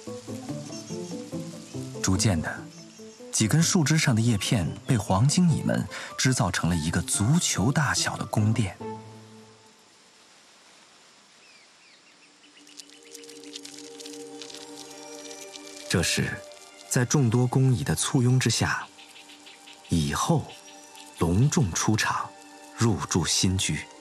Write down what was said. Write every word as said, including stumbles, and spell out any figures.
逐渐的，几根树枝上的叶片被黄金蚁们织造成了一个足球大小的宫殿。这时，在众多工蚁的簇拥之下，蚁后隆重出场，入住新居。